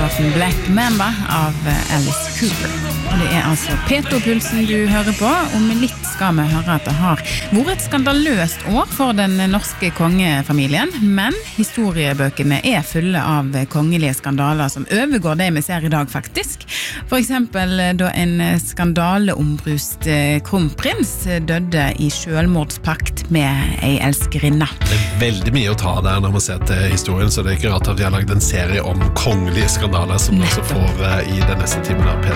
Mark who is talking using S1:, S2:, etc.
S1: låten Black Mamba av Alice Cooper. Og det altså P2-pulsen du hører på. Om litt skal vi høre at det har vært et skandaløst år for den norske kongefamilien, men historiebøkene fulle av kongelige skandaler som overgår det vi ser i dag faktisk. For eksempel da en skandaleombrust kronprins døde i selvmordspakt med ei elskerinne.
S2: Det veldig mye å ta der når man ser til historien, så det ikke rart at vi har lagd en serie om kongelige skandaler som vi også får i den neste timen av